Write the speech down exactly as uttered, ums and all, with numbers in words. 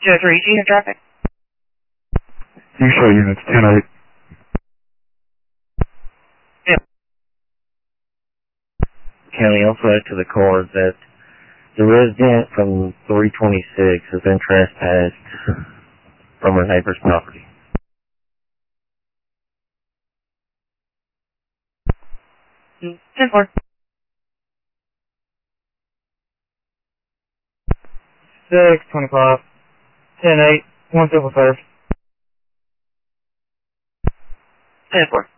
two oh three, do you have traffic? You show units ten eight. Yep. County, also add to the card that the resident from three twenty-six has been trespassed from her neighbor's property. ten four. six twenty-five. ten eight. One civil serve. ten four.